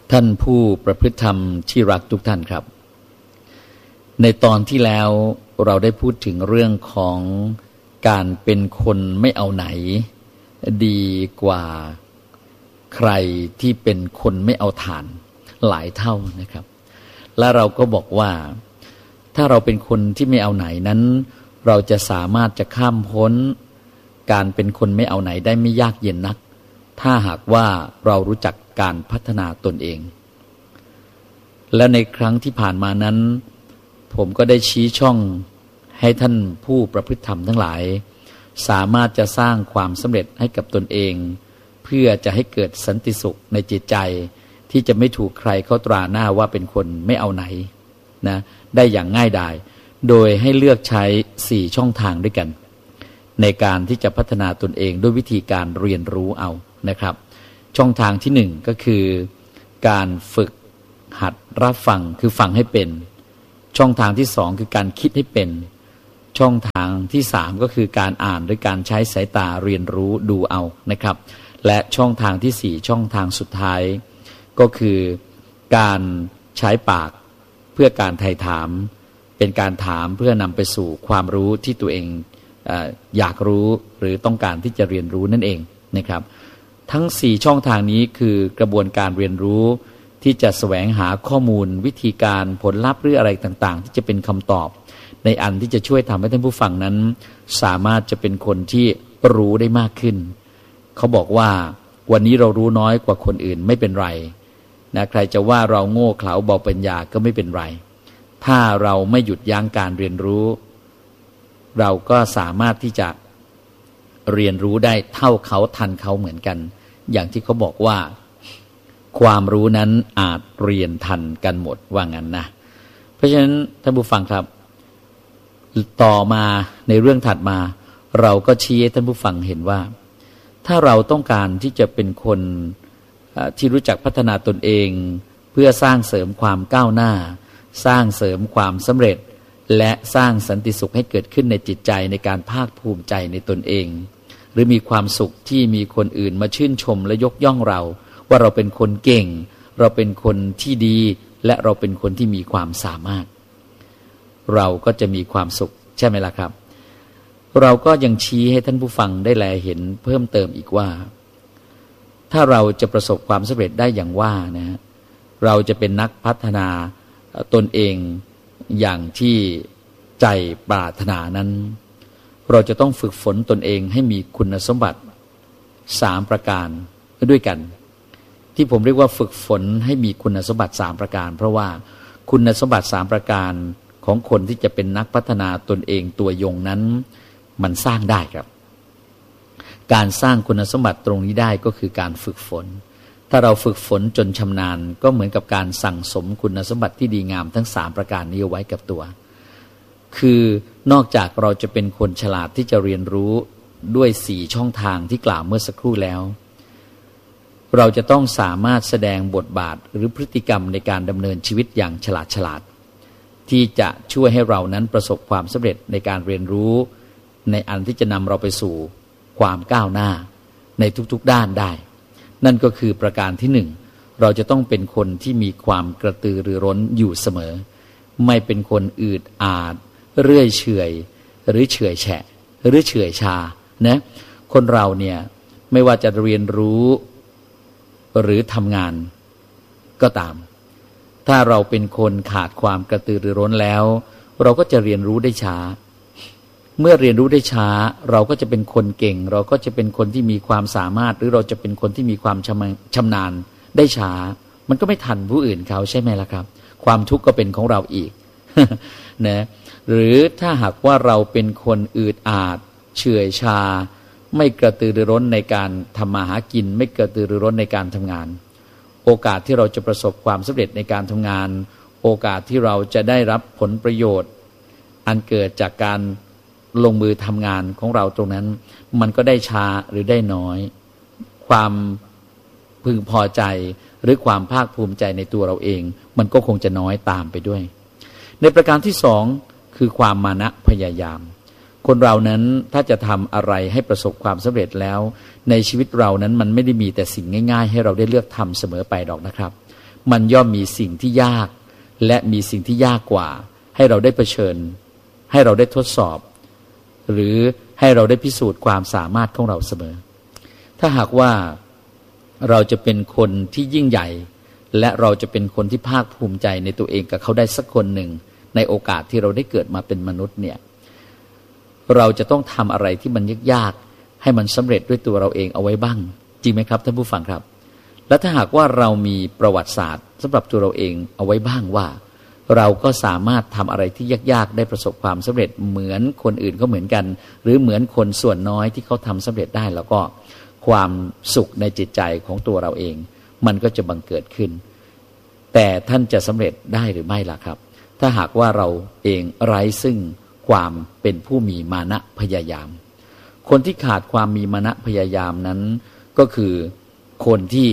ท่านผู้ประพฤติธรรมที่รักทุกท่านครับในตอนที่แล้วเราได้พูดถึงเรื่องของการเป็นคนไม่เอาไหนดีกว่าใครที่เป็นคนไม่เอาฐานหลายเท่านะครับและเราก็บอกว่าถ้าเราเป็นคนที่ไม่เอาไหนนั้นเราจะสามารถจะข้ามพ้นการเป็นคนไม่เอาไหนได้ไม่ยากเย็นนักถ้าหากว่าเรารู้จักการพัฒนาตนเองและในครั้งที่ผ่านมานั้นผมก็ได้ชี้ช่องให้ท่านผู้ประพฤติธรรมทั้งหลายสามารถจะสร้างความสำเร็จให้กับตนเองเพื่อจะให้เกิดสันติสุขในจิตใจที่จะไม่ถูกใครเข้าตราหน้าว่าเป็นคนไม่เอาไหนนะได้อย่างง่ายดายโดยให้เลือกใช้4ช่องทางด้วยกันในการที่จะพัฒนาตนเองด้วยวิธีการเรียนรู้เอานะครับช่องทางที่1ก็คือการฝึกหัดรับฟังคือฟังให้เป็นช่องทางที่2คือการคิดให้เป็นช่องทางที่3ก็คือการอ่านด้วยการใช้สายตาเรียนรู้ดูเอานะครับและช่องทางที่4ช่องทางสุดท้ายก็คือการใช้ปากเพื่อการไถ่ถามเป็นการถามเพื่อนำไปสู่ความรู้ที่ตัวเองอยากรู้หรือต้องการที่จะเรียนรู้นั่นเองนะครับทั้ง4ช่องทางนี้คือกระบวนการเรียนรู้ที่จะแสวงหาข้อมูลวิธีการผลลัพธ์หรืออะไรต่างๆที่จะเป็นคำตอบในอันที่จะช่วยทำให้ท่านผู้ฟังนั้นสามารถจะเป็นคนที่รู้ได้มากขึ้นเขาบอกว่าวันนี้เรารู้น้อยกว่าคนอื่นไม่เป็นไรนะใครจะว่าเราโง่เขลาเบาปัญญาก็ไม่เป็นไรถ้าเราไม่หยุดยั้งการเรียนรู้เราก็สามารถที่จะเรียนรู้ได้เท่าเขาทันเขาเหมือนกันอย่างที่เขาบอกว่าความรู้นั้นอาจเรียนทันกันหมดว่างั้นนะเพราะฉะนั้นท่านผู้ฟังครับต่อมาในเรื่องถัดมาเราก็ชี้ให้ท่านผู้ฟังเห็นว่าถ้าเราต้องการที่จะเป็นคนที่รู้จักพัฒนาตนเองเพื่อสร้างเสริมความก้าวหน้าสร้างเสริมความสำเร็จและสร้างสันติสุขให้เกิดขึ้นในจิตใจในการภาคภูมิใจในตนเองหรือมีความสุขที่มีคนอื่นมาชื่นชมและยกย่องเราว่าเราเป็นคนเก่งเราเป็นคนที่ดีและเราเป็นคนที่มีความสามารถเราก็จะมีความสุขใช่ไหมล่ะครับเราก็ยังชี้ให้ท่านผู้ฟังได้แลเห็นเพิ่มเติมอีกว่าถ้าเราจะประสบความสำเร็จได้อย่างว่านะเราจะเป็นนักพัฒนาตนเองอย่างที่ใจปรารถนานั้นเราจะต้องฝึกฝนตนเองให้มีคุณสมบัติ3ประการด้วยกันที่ผมเรียกว่าฝึกฝนให้มีคุณสมบัติ3ประการเพราะว่าคุณสมบัติ3ประการของคนที่จะเป็นนักพัฒนาตนเองตัวยงนั้นมันสร้างได้ครับการสร้างคุณสมบัติตรงนี้ได้ก็คือการฝึกฝนถ้าเราฝึกฝนจนชำนาญก็เหมือนกับการสั่งสมคุณสมบัติที่ดีงามทั้ง3ประการนี้เอาไว้กับตัวคือนอกจากเราจะเป็นคนฉลาดที่จะเรียนรู้ด้วย4ช่องทางที่กล่าวเมื่อสักครู่แล้วเราจะต้องสามารถแสดงบทบาทหรือพฤติกรรมในการดำเนินชีวิตอย่างฉลาดที่จะช่วยให้เรานั้นประสบความสำเร็จในการเรียนรู้ในอันที่จะนำเราไปสู่ความก้าวหน้าในทุกๆด้านได้นั่นก็คือประการที่1เราจะต้องเป็นคนที่มีความกระตือรือร้นอยู่เสมอไม่เป็นคนอืดอาดเรื่อยเฉยหรือเฉื่อยแฉะหรือเฉื่อยชานะคนเราเนี่ยไม่ว่าจะเรียนรู้หรือทำงานก็ตามถ้าเราเป็นคนขาดความกระตือรือร้นแล้วเราก็จะเรียนรู้ได้ช้าเมื่อเรียนรู้ได้ช้าเราก็จะเป็นคนเก่งเราก็จะเป็นคนที่มีความสามารถหรือเราจะเป็นคนที่มีความชำนาญได้ช้ามันก็ไม่ทันผู้อื่นเขาใช่ไหมล่ะครับความทุกข์ก็เป็นของเราอีก นะหรือถ้าหากว่าเราเป็นคนอืดอาดเฉื่อยชาไม่กระตือรือร้นในการทำมาหากินไม่กระตือรือร้นในการทำงานโอกาสที่เราจะประสบความสำเร็จในการทำงานโอกาสที่เราจะได้รับผลประโยชน์อันเกิดจากการลงมือทำงานของเราตรงนั้นมันก็ได้ช้าหรือได้น้อยความพึงพอใจหรือความภาคภูมิใจในตัวเราเองมันก็คงจะน้อยตามไปด้วยในประการที่2คือความมานะพยายามคนเรานั้นถ้าจะทำอะไรให้ประสบความสำเร็จแล้วในชีวิตเรานั้นมันไม่ได้มีแต่สิ่งง่ายๆให้เราได้เลือกทำเสมอไปหรอกนะครับมันย่อมมีสิ่งที่ยากและมีสิ่งที่ยากกว่าให้เราได้เผชิญให้เราได้ทดสอบหรือให้เราได้พิสูจน์ความสามารถของเราเสมอถ้าหากว่าเราจะเป็นคนที่ยิ่งใหญ่และเราจะเป็นคนที่ภาคภูมิใจในตัวเองกับเขาได้สักคนหนึ่งในโอกาสที่เราได้เกิดมาเป็นมนุษย์เนี่ยเราจะต้องทำอะไรที่มันยากๆให้มันสำเร็จด้วยตัวเราเองเอาไว้บ้างจริงไหมครับท่านผู้ฟังครับและถ้าหากว่าเรามีประวัติศาสตร์สำหรับตัวเราเองเอาไว้บ้างว่าเราก็สามารถทำอะไรที่ยากๆได้ประสบความสำเร็จเหมือนคนอื่นก็เหมือนกันหรือเหมือนคนส่วนน้อยที่เขาทำสำเร็จได้แล้วก็ความสุขในจิตใจของตัวเราเองมันก็จะบังเกิดขึ้นแต่ท่านจะสำเร็จได้หรือไม่ล่ะครับถ้าหากว่าเราเองไร้ซึ่งความเป็นผู้มีมานะพยายามคนที่ขาดความมีมานะพยายามนั้นก็คือคนที่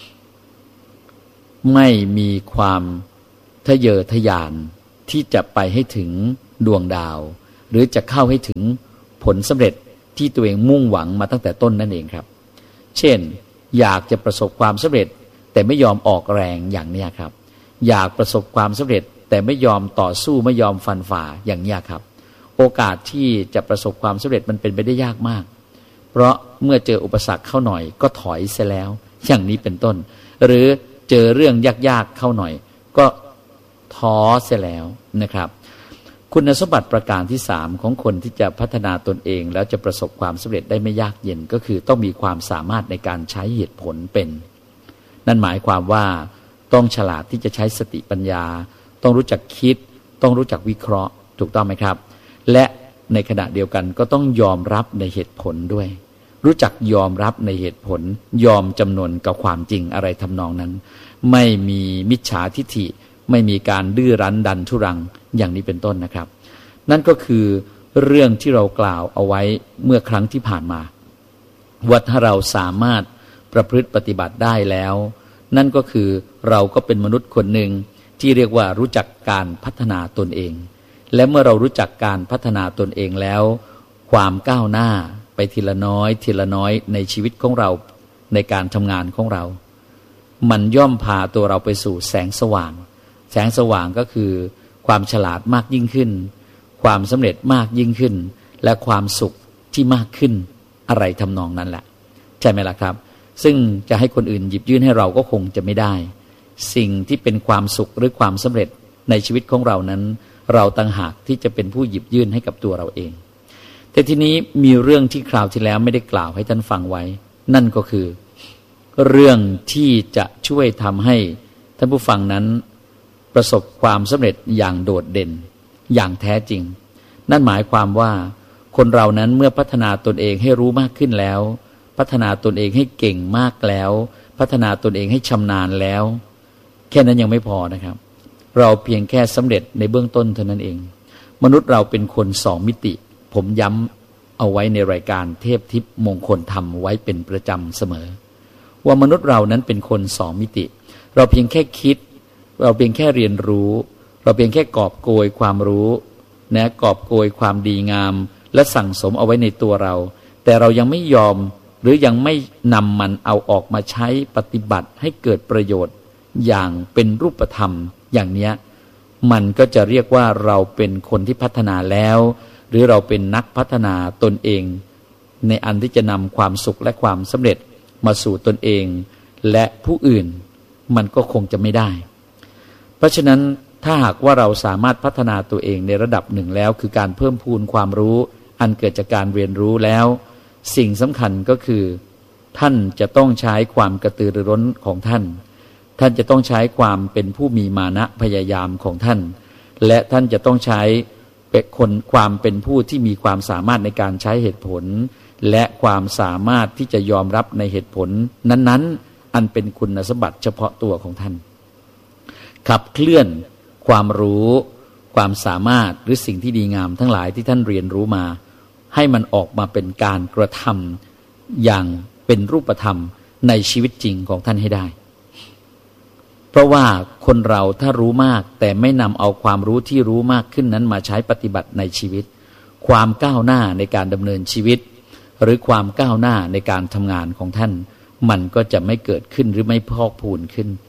ไม่มีความทะเยอทะยานที่จะไปให้ถึงดวงดาวหรือจะเข้าให้ถึงผลสำเร็จที่ตัวเองมุ่งหวังมาตั้งแต่ต้นนั่นเองครับเช่นอยากจะประสบความสำเร็จแต่ไม่ยอมออกแรงอย่างนี้ครับอยากประสบความสำเร็จแต่ไม่ยอมต่อสู้ไม่ยอมฟันฝ่าอย่างนี้ครับโอกาสที่จะประสบความสำเร็จมันเป็นไปได้ยากมากเพราะเมื่อเจออุปสรรคเข้าหน่อยก็ถอยเสียแล้วอย่างนี้เป็นต้นหรือเจอเรื่องยากๆเข้าหน่อยก็ท้อเสียแล้วนะครับคุณสมบัติประการที่3ของคนที่จะพัฒนาตนเองแล้วจะประสบความสำเร็จได้ไม่ยากเย็นก็คือต้องมีความสามารถในการใช้เหตุผลเป็นนั่นหมายความว่าต้องฉลาดที่จะใช้สติปัญญาต้องรู้จักคิดต้องรู้จักวิเคราะห์ถูกต้องไหมครับและในขณะเดียวกันก็ต้องยอมรับในเหตุผลด้วยรู้จักยอมรับในเหตุผลยอมจำนนกับความจริงอะไรทำนองนั้นไม่มีมิจฉาทิฐิไม่มีการดื้อรั้นดันทุรังอย่างนี้เป็นต้นนะครับนั่นก็คือเรื่องที่เรากล่าวเอาไว้เมื่อครั้งที่ผ่านมาว่าถ้าเราสามารถประพฤติปฏิบัติได้แล้วนั่นก็คือเราก็เป็นมนุษย์คนหนึ่งที่เรียกว่ารู้จักการพัฒนาตนเองและเมื่อเรารู้จักการพัฒนาตนเองแล้วความก้าวหน้าไปทีละน้อยทีละน้อยในชีวิตของเราในการทำงานของเรามันย่อมพาตัวเราไปสู่แสงสว่างแสงสว่างก็คือความฉลาดมากยิ่งขึ้นความสำเร็จมากยิ่งขึ้นและความสุขที่มากขึ้นอะไรทำนองนั้นแหละใช่ไหมล่ะครับซึ่งจะให้คนอื่นหยิบยื่นให้เราก็คงจะไม่ได้สิ่งที่เป็นความสุขหรือความสำเร็จในชีวิตของเรานั้นเราต่างหากที่จะเป็นผู้หยิบยื่นให้กับตัวเราเองแต่ทีนี้มีเรื่องที่คราวที่แล้วไม่ได้กล่าวให้ท่านฟังไว้นั่นก็คือเรื่องที่จะช่วยทำให้ท่านผู้ฟังนั้นประสบความสำเร็จอย่างโดดเด่นอย่างแท้จริงนั่นหมายความว่าคนเรานั้นเมื่อพัฒนาตนเองให้รู้มากขึ้นแล้วพัฒนาตนเองให้เก่งมากแล้วพัฒนาตนเองให้ชำนาญแล้วแค่นั้นยังไม่พอนะครับเราเพียงแค่สำเร็จในเบื้องต้นเท่านั้นเองมนุษย์เราเป็นคน2 มิติผมย้ำเอาไว้ในรายการเทพทิพย์มงคลธรรมไว้เป็นประจำเสมอว่ามนุษย์เรานั้นเป็นคน2 มิติเราเพียงแค่คิดเราเพียงแค่เรียนรู้เราเพียงแค่กอบโกยความรู้นะกอบโกยความดีงามและสั่งสมเอาไว้ในตัวเราแต่เรายังไม่ยอมหรือยังไม่นำมันเอาออกมาใช้ปฏิบัติให้เกิดประโยชน์อย่างเป็นรูปธรรมอย่างเนี้ยมันก็จะเรียกว่าเราเป็นคนที่พัฒนาแล้วหรือเราเป็นนักพัฒนาตนเองในอันที่จะนำความสุขและความสำเร็จมาสู่ตนเองและผู้อื่นมันก็คงจะไม่ได้เพราะฉะนั้นถ้าหากว่าเราสามารถพัฒนาตัวเองในระดับหนึ่งแล้วคือการเพิ่มพูนความรู้อันเกิดจากการเรียนรู้แล้วสิ่งสำคัญก็คือท่านจะต้องใช้ความกระตือรือร้นของท่านท่านจะต้องใช้ความเป็นผู้มีมานะพยายามของท่านและท่านจะต้องใช้ความเป็นผู้ที่มีความสามารถในการใช้เหตุผลและความสามารถที่จะยอมรับในเหตุผลนั้นๆอันเป็นคุณสมบัติเฉพาะตัวของท่านขับเคลื่อนความรู้ความสามารถหรือสิ่งที่ดีงามทั้งหลายที่ท่านเรียนรู้มาให้มันออกมาเป็นการกระทำอย่างเป็นรูปธรรมในชีวิตจริงของท่านให้ได้เพราะว่าคนเราถ้ารู้มากแต่ไม่นำเอาความรู้ที่รู้มากขึ้นนั้นมาใช้ปฏิบัติในชีวิตความก้าวหน้าในการดำเนินชีวิตหรือความก้าวหน้าในการทำงานของท่านมันก็จะไม่เกิดขึ้นหรือไม่พอกพูนขึ้น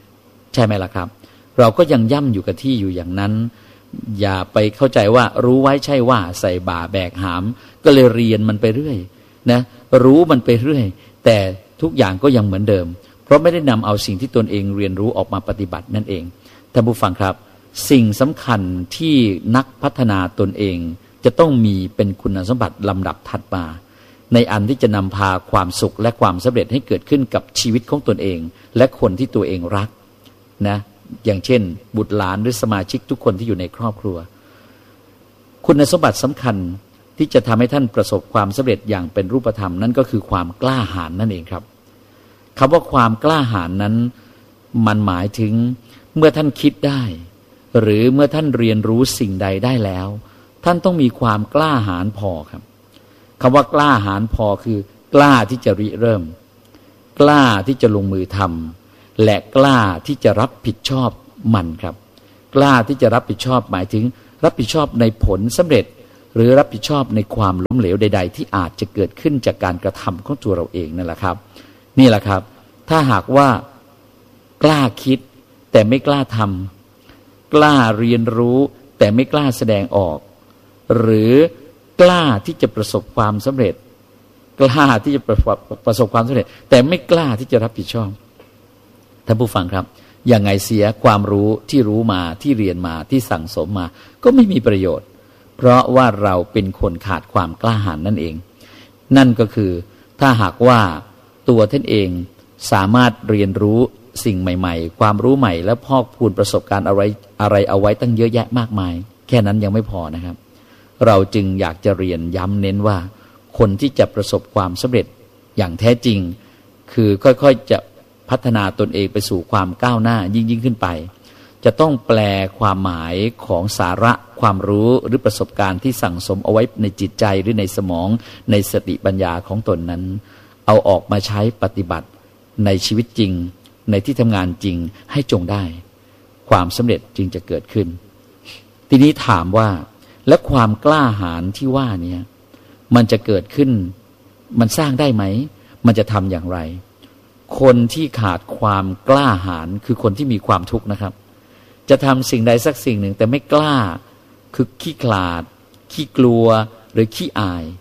ใช่ไหมล่ะครับเราก็ยังย่ำอยู่กับที่อยู่อย่างนั้นอย่าไปเข้าใจว่ารู้ไว้ใช่ว่าใส่บ่าแบกหามก็เลยเรียนมันไปเรื่อยนะรู้มันไปเรื่อยแต่ทุกอย่างก็ยังเหมือนเดิมเพราะไม่ได้นำเอาสิ่งที่ตนเองเรียนรู้ออกมาปฏิบัตินั่นเองท่านผู้ฟังครับสิ่งสำคัญที่นักพัฒนาตนเองจะต้องมีเป็นคุณสมบัติลำดับถัดมาในอันที่จะนำพาความสุขและความสำเร็จให้เกิดขึ้นกับชีวิตของตนเองและคนที่ตัวเองรักนะอย่างเช่นบุตรหลานหรือสมาชิกทุกคนที่อยู่ในครอบครัวคุณสมบัติสำคัญที่จะทำให้ท่านประสบความสำเร็จอย่างเป็นรูปธรรมนั่นก็คือความกล้าหาญนั่นเองครับคำว่าความกล้าหาญนั้นมันหมายถึงเมื่อท่านคิดได้หรือเมื่อท่านเรียนรู้สิ่งใดได้แล้วท่านต้องมีความกล้าหาญพอครับคำว่ากล้าหาญพอคือกล้าที่จะริเริ่มกล้าที่จะลงมือทำและกล้าที่จะรับผิดชอบมันครับกล้าที่จะรับผิดชอบหมายถึงรับผิดชอบในผลสำเร็จหรือรับผิดชอบในความล้มเหลวใดๆที่อาจจะเกิดขึ้นจากการกระทำของตัวเราเองนั่นแหละครับนี่แหละครับถ้าหากว่ากล้าคิดแต่ไม่กล้าทำกล้าเรียนรู้แต่ไม่กล้าแสดงออกหรือกล้าที่จะประสบความสำเร็จกล้าที่จะประสบความสำเร็จแต่ไม่กล้าที่จะรับผิดชอบท่านผู้ฟังครับยังไงเสียความรู้ที่รู้มาที่เรียนมาที่สั่งสมมาก็ไม่มีประโยชน์เพราะว่าเราเป็นคนขาดความกล้าหาญนั่นเองนั่นก็คือถ้าหากว่าตัวท่านเองสามารถเรียนรู้สิ่งใหม่ๆความรู้ใหม่และพอกพูนประสบการณ์อะไรเอาไว้ตั้งเยอะแยะมากมายแค่นั้นยังไม่พอนะครับเราจึงอยากจะเรียนย้ำเน้นว่าคนที่จะประสบความสำเร็จอย่างแท้จริงคือค่อยๆจะพัฒนาตนเองไปสู่ความก้าวหน้ายิ่งขึ้นไปจะต้องแปลความหมายของสาระความรู้หรือประสบการณ์ที่สั่งสมเอาไว้ในจิตใจหรือในสมองในสติปัญญาของตนนั้นเอาออกมาใช้ปฏิบัติในชีวิตจริงในที่ทำงานจริงให้จงได้ความสำเร็จจึงจะเกิดขึ้นทีนี้ถามว่าและความกล้าหาญที่ว่านี้มันจะเกิดขึ้นมันสร้างได้ไหมมันจะทำอย่างไรคนที่ขาดความกล้าหาญคือคนที่มีความทุกข์นะครับจะทำสิ่งใดสักสิ่งหนึ่งแต่ไม่กล้าคือขี้ขลาดขี้กลัวหรือขี้อาย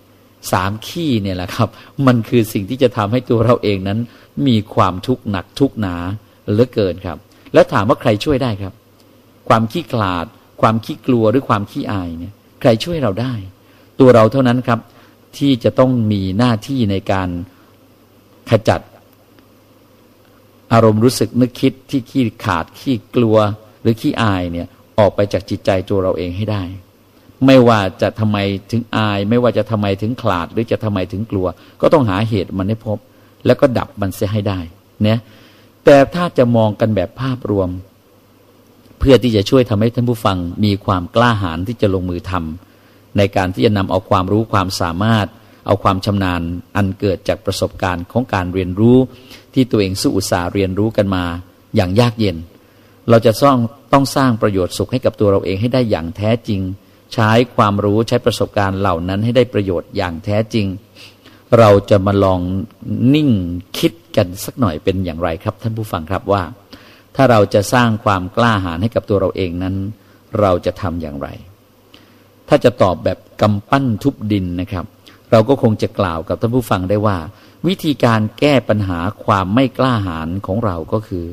3ขี้เนี่ยแหละครับมันคือสิ่งที่จะทำให้ตัวเราเองนั้นมีความทุกข์หนักทุกข์หนาเหลือเกินครับแล้วถามว่าใครช่วยได้ครับความขี้ขลาดความขี้กลัวหรือความขี้อายเนี่ยใครช่วยเราได้ตัวเราเท่านั้นครับที่จะต้องมีหน้าที่ในการขจัดอารมณ์รู้สึกนึกคิดที่ขี้ขาดขี้กลัวหรือขี้อายเนี่ยออกไปจากจิตใจตัวเราเองให้ได้ไม่ว่าจะทำไมถึงอายไม่ว่าจะทำไมถึงขลาดหรือจะทำไมถึงกลัวก็ต้องหาเหตุมันให้พบแล้วก็ดับมันเสียให้ได้เนี่ยแต่ถ้าจะมองกันแบบภาพรวมเพื่อที่จะช่วยทำให้ท่านผู้ฟังมีความกล้าหาญที่จะลงมือทำในการที่จะนำเอาความรู้ความสามารถเอาความชำนาญอันเกิดจากประสบการณ์ของการเรียนรู้ที่ตัวเองสู้อุตสาห์เรียนรู้กันมาอย่างยากเย็นเราจะต้องสร้างประโยชน์สุขให้กับตัวเราเองให้ได้อย่างแท้จริงใช้ความรู้ใช้ประสบการณ์เหล่านั้นให้ได้ประโยชน์อย่างแท้จริงเราจะมาลองนิ่งคิดกันสักหน่อยเป็นอย่างไรครับท่านผู้ฟังครับว่าถ้าเราจะสร้างความกล้าหาญให้กับตัวเราเองนั้นเราจะทำอย่างไรถ้าจะตอบแบบกำปั้นทุบดินนะครับเราก็คงจะกล่าวกับท่านผู้ฟังได้ว่าวิธีการแก้ปัญหาความไม่กล้าหาญของเราก็คือ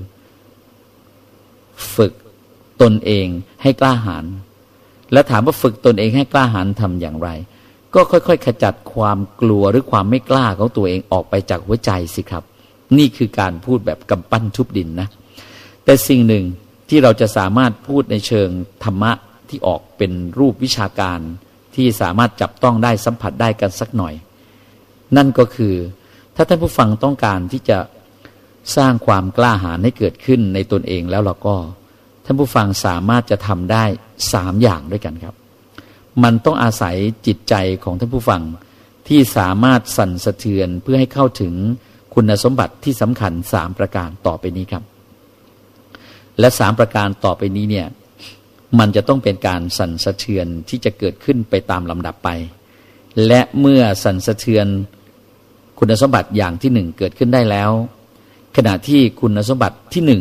ฝึกตนเองให้กล้าหาญและถามว่าฝึกตนเองให้กล้าหาญทำอย่างไรก็ค่อยๆขจัดความกลัวหรือความไม่กล้าของตัวเองออกไปจากหัวใจสิครับนี่คือการพูดแบบกำปั้นทุบดินนะแต่สิ่งหนึ่งที่เราจะสามารถพูดในเชิงธรรมะที่ออกเป็นรูปวิชาการที่สามารถจับต้องได้สัมผัสได้กันสักหน่อยนั่นก็คือถ้าท่านผู้ฟังต้องการที่จะสร้างความกล้าหาญให้เกิดขึ้นในตนเองแล้วเราก็ท่านผู้ฟังสามารถจะทำได้3อย่างด้วยกันครับมันต้องอาศัยจิตใจของท่านผู้ฟังที่สามารถสั่นสะเทือนเพื่อให้เข้าถึงคุณสมบัติที่สำคัญ3ประการต่อไปนี้ครับและ3ประการต่อไปนี้เนี่ยมันจะต้องเป็นการสั่นสะเทือนที่จะเกิดขึ้นไปตามลำดับไปและเมื่อสั่นสะเทือนคุณสมบัติอย่างที่1เกิดขึ้นได้แล้วขณะที่คุณสมบัติที่1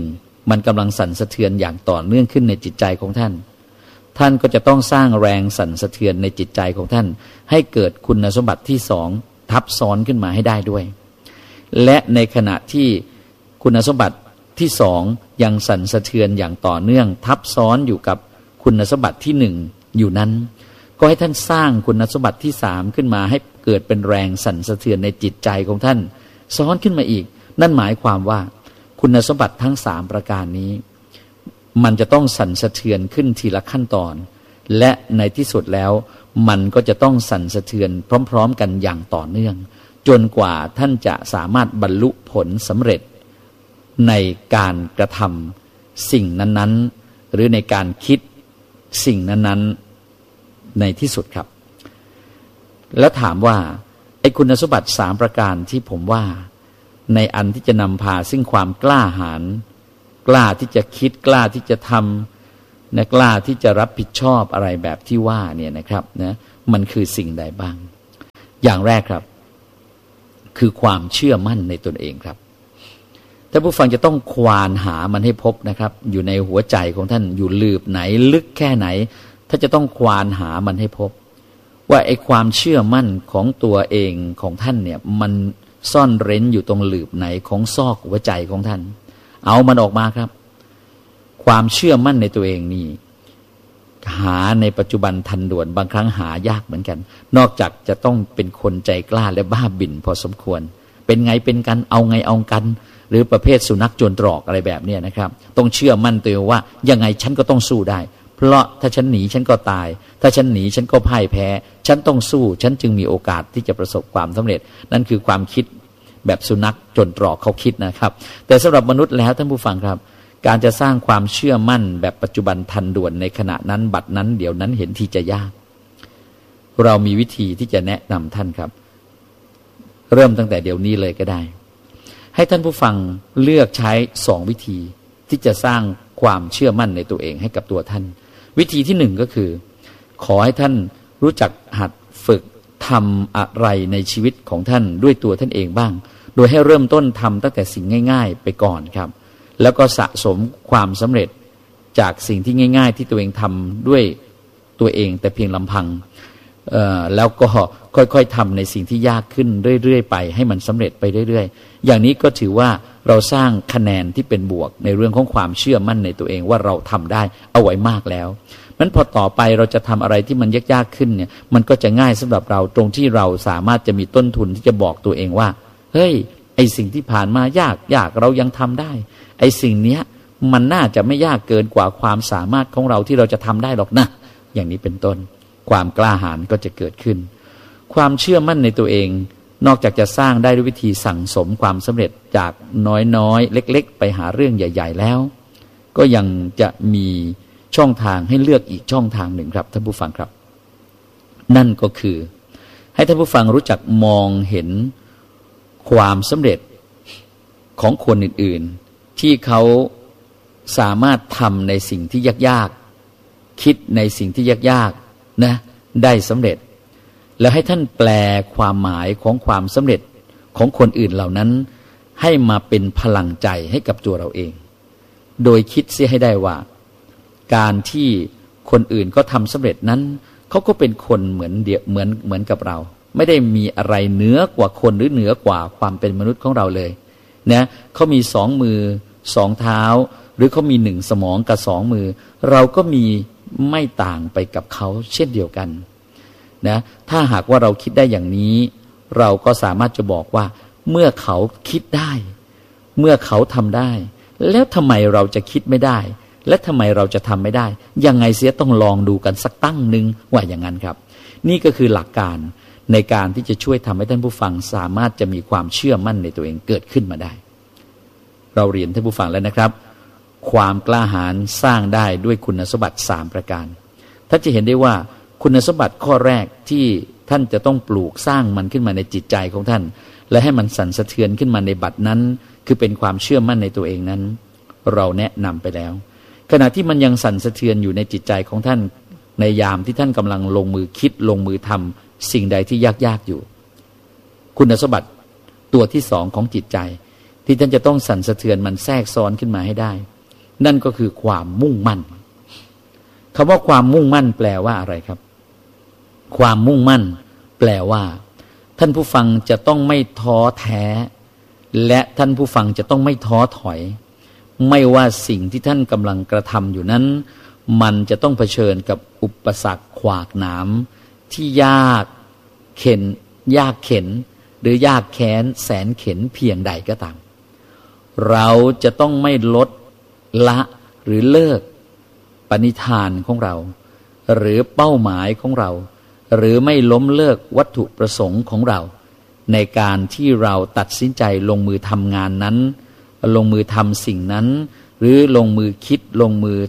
มันกำลังสั่นสะเทือนอย่างต่อเนื่องขึ้นในจิตใจของท่านท่านก็จะต้องสร้างแรงสั่นสะเทือนในจิตใจของท่านให้เกิดคุณสมบัติที่สองทับซ้อนขึ้นมาให้ได้ด้วยและในขณะที่คุณสมบัติที่สองยังสั่นสะเทือนอย่างต่อเนื่องทับซ้อนอยู่กับคุณสมบัติที่หนึ่งอยู่นั้นก็ให้ท่านสร้างคุณสมบัติที่สามขึ้นมาให้เกิดเป็นแรงสั่นสะเทือนในจิตใจของท่านซ้อนขึ้นมาอีกนั่นหมายความว่าคุณสมบัติทั้งสามประการนี้มันจะต้องสั่นสะเทือนขึ้นทีละขั้นตอนและในที่สุดแล้วมันก็จะต้องสั่นสะเทือนพร้อมๆกันอย่างต่อเนื่องจนกว่าท่านจะสามารถบรรลุผลสำเร็จในการกระทำสิ่งนั้นๆหรือในการคิดสิ่งนั้นๆในที่สุดครับแล้วถามว่าไอ้คุณสมบัติสามประการที่ผมว่าในอันที่จะนำพาซึ่งความกล้าหาญกล้าที่จะคิดกล้าที่จะทำนะกล้าที่จะรับผิดชอบอะไรแบบที่ว่าเนี่ยนะครับนะมันคือสิ่งใดบ้างอย่างแรกครับคือความเชื่อมั่นในตนเองครับท่านผู้ฟังจะต้องควานหามันให้พบนะครับอยู่ในหัวใจของท่านอยู่ลืบไหนลึกแค่ไหนถ้าจะต้องควานหามันให้พบว่าไอ้ความเชื่อมั่นของตัวเองของท่านเนี่ยมันซ่อนเร้นอยู่ตรงหลืบไหนของซอกหัวใจของท่านเอามันออกมาครับความเชื่อมั่นในตัวเองนี่หาในปัจจุบันทันด่วนบางครั้งหายากเหมือนกันนอกจากจะต้องเป็นคนใจกล้าและบ้าบิ่นพอสมควรเป็นไงเป็นกันเอาไงเอากันหรือประเภทสุนัขโจรตรอกอะไรแบบนี้นะครับต้องเชื่อมั่นตัวเองว่ายังไงฉันก็ต้องสู้ได้เพราะถ้าฉันหนีฉันก็ตายถ้าฉันหนีฉันก็พ่ายแพ้ฉันต้องสู้ฉันจึงมีโอกาสที่จะประสบความสำเร็จนั่นคือความคิดแบบสุนัขโจรตรอกเขาคิดนะครับแต่สำหรับมนุษย์แล้วท่านผู้ฟังครับการจะสร้างความเชื่อมั่นแบบปัจจุบันทันด่วนในขณะนั้นบัดนั้นเดี๋ยวนั้นเห็นทีจะยากเรามีวิธีที่จะแนะนำท่านครับเริ่มตั้งแต่เดี๋ยวนี้เลยก็ได้ให้ท่านผู้ฟังเลือกใช้2วิธีที่จะสร้างความเชื่อมั่นในตัวเองให้กับตัวท่านวิธีที่1ก็คือขอให้ท่านรู้จักหัดฝึกทำอะไรในชีวิตของท่านด้วยตัวท่านเองบ้างโดยให้เริ่มต้นทำตั้งแต่สิ่งง่ายๆไปก่อนครับแล้วก็สะสมความสำเร็จจากสิ่งที่ง่ายๆที่ตัวเองทำด้วยตัวเองแต่เพียงลำพังแล้วก็ค่อยๆทำในสิ่งที่ยากขึ้นเรื่อยๆไปให้มันสำเร็จไปเรื่อยๆอย่างนี้ก็ถือว่าเราสร้างคะแนนที่เป็นบวกในเรื่องของความเชื่อมั่นในตัวเองว่าเราทำได้เอาไว้มากแล้วนั้นพอต่อไปเราจะทำอะไรที่มันยากๆขึ้นเนี่ยมันก็จะง่ายสำหรับเราตรงที่เราสามารถจะมีต้นทุนที่จะบอกตัวเองว่าเฮ้ยไอสิ่งที่ผ่านมายากเรายังทำได้ไอสิ่งเนี้ยมันน่าจะไม่ยากเกินกว่าความสามารถของเราที่เราจะทำได้หรอกนะอย่างนี้เป็นต้นความกล้าหาญก็จะเกิดขึ้นความเชื่อมั่นในตัวเองนอกจากจะสร้างได้ด้วยวิธีสั่งสมความสำเร็จจากน้อยๆเล็กๆไปหาเรื่องใหญ่ๆแล้วก็ยังจะมีช่องทางให้เลือกอีกช่องทางหนึ่งครับท่านผู้ฟังครับนั่นก็คือให้ท่านผู้ฟังรู้จักมองเห็นความสำเร็จของคนอื่นๆที่เขาสามารถทำในสิ่งที่ยากๆคิดในสิ่งที่ยากๆนะได้สำเร็จแล้วให้ท่านแปลความหมายของความสำเร็จของคนอื่นเหล่านั้นให้มาเป็นพลังใจให้กับตัวเราเองโดยคิดเสียให้ได้ว่าการที่คนอื่นก็ทำสำเร็จนั้นเขาก็เป็นคนเหมือนกับเราไม่ได้มีอะไรเหนือกว่าคนหรือเหนือกว่าความเป็นมนุษย์ของเราเลยนะเขามี2 มือ 2 เท้าหรือเขามี1 สมองกับ2 มือเราก็มีไม่ต่างไปกับเขาเช่นเดียวกันนะถ้าหากว่าเราคิดได้อย่างนี้เราก็สามารถจะบอกว่าเมื่อเขาคิดได้เมื่อเขาทำได้แล้วทำไมเราจะคิดไม่ได้และทำไมเราจะทำไม่ได้ยังไงเสียต้องลองดูกันสักตั้งหนึ่งว่าอย่างนั้นครับนี่ก็คือหลักการในการที่จะช่วยทำให้ท่านผู้ฟังสามารถจะมีความเชื่อมั่นในตัวเองเกิดขึ้นมาได้เราเรียนท่านผู้ฟังแล้วนะครับความกล้าหาญสร้างได้ด้วยคุณสมบัติ3ประการท่านจะเห็นได้ว่าคุณสมบัติข้อแรกที่ท่านจะต้องปลูกสร้างมันขึ้นมาในจิตใจของท่านและให้มันสั่นสะเทือนขึ้นมาในบัดนั้นคือเป็นความเชื่อมั่นในตัวเองนั้นเราแนะนำไปแล้วขณะที่มันยังสั่นสะเทือนอยู่ในจิตใจของท่านในยามที่ท่านกำลังลงมือคิดลงมือทำสิ่งใดที่ยากๆอยู่คุณสมบัติตัวที่2ของจิตใจที่ท่านจะต้องสั่นสะเทือนมันแทรกซ้อนขึ้นมาให้ได้นั่นก็คือความมุ่งมั่นคำว่าความมุ่งมั่นแปลว่าอะไรครับความมุ่งมั่นแปลว่าท่านผู้ฟังจะต้องไม่ท้อแท้และท่านผู้ฟังจะต้องไม่ท้อถอยไม่ว่าสิ่งที่ท่านกำลังกระทำอยู่นั้นมันจะต้องเผชิญกับอุปสรรคขวากหนามที่ยากเข็นหรือยากแค้นแสนเข็ญเพียงใดก็ตามเราจะต้องไม่ลดละหรือเลิกปณิธานของเราหรือเป้าหมายของเราหรือไม่ล้มเลิกวัตถุประสงค์ของเราในการที่เราตัดสินใจลงมือทำงานนั้นลงมือทำสิ่งนั้นหรือลงมือคิดลงมือ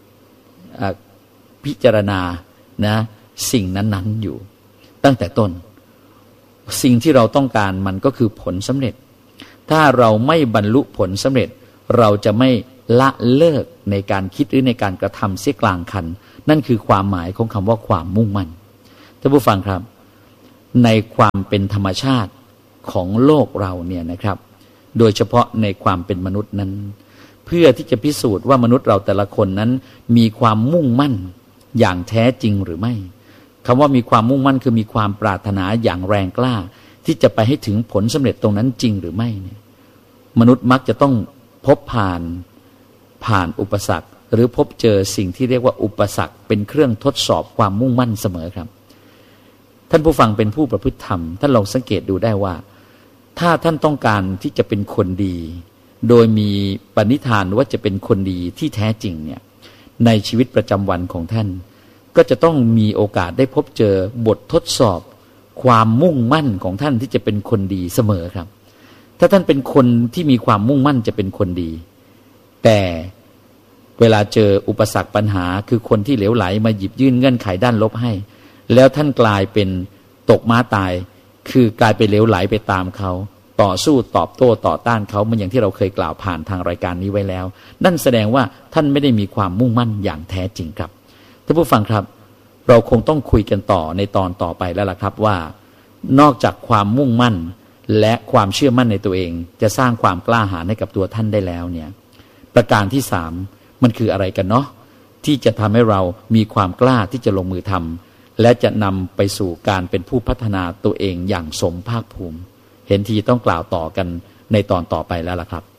พิจารณานะสิ่งนั้นๆอยู่ตั้งแต่ต้นสิ่งที่เราต้องการมันก็คือผลสำเร็จถ้าเราไม่บรรลุผลสำเร็จเราจะไม่ละเลิกในการคิดหรือในการกระทำเสียกลางคันนั่นคือความหมายของคำว่าความมุ่งมั่นท่านผู้ฟังครับในความเป็นธรรมชาติของโลกเราเนี่ยนะครับโดยเฉพาะในความเป็นมนุษย์นั้นเพื่อที่จะพิสูจน์ว่ามนุษย์เราแต่ละคนนั้นมีความมุ่งมั่นอย่างแท้จริงหรือไม่คำว่ามีความมุ่งมั่นคือมีความปรารถนาอย่างแรงกล้าที่จะไปให้ถึงผลสำเร็จตรงนั้นจริงหรือไม่เนี่ยมนุษย์มักจะต้องพบผ่านอุปสรรคหรือพบเจอสิ่งที่เรียกว่าอุปสรรคเป็นเครื่องทดสอบความมุ่งมั่นเสมอครับท่านผู้ฟังเป็นผู้ประพฤติธรรมท่านลองสังเกตดูได้ว่าถ้าท่านต้องการที่จะเป็นคนดีโดยมีปณิธานว่าจะเป็นคนดีที่แท้จริงเนี่ยในชีวิตประจำวันของท่านก็จะต้องมีโอกาสได้พบเจอบททดสอบความมุ่งมั่นของท่านที่จะเป็นคนดีเสมอครับถ้าท่านเป็นคนที่มีความมุ่งมั่นจะเป็นคนดีแต่เวลาเจออุปสรรคปัญหาคือคนที่เหลวไหลมาหยิบยื่นเงื่อนไขด้านลบให้แล้วท่านกลายเป็นตกม้าตายคือกลายเป็นเหลวไหลไปตามเขาต่อสู้ตอบโต้ต่อต้านเขาเหมือนอย่างที่เราเคยกล่าวผ่านทางรายการนี้ไว้แล้วนั่นแสดงว่าท่านไม่ได้มีความมุ่งมั่นอย่างแท้จริงครับท่านผู้ฟังครับเราคงต้องคุยกันต่อในตอนต่อไปแล้วล่ะครับว่านอกจากความมุ่งมั่นและความเชื่อมั่นในตัวเองจะสร้างความกล้าหาญให้กับตัวท่านได้แล้วเนี่ยประการที่3มันคืออะไรกันเนาะที่จะทำให้เรามีความกล้าที่จะลงมือทำและจะนำไปสู่การเป็นผู้พัฒนาตัวเองอย่างสมภาคภูมิเห็นทีต้องกล่าวต่อกันในตอนต่อไปแล้วล่ะครับ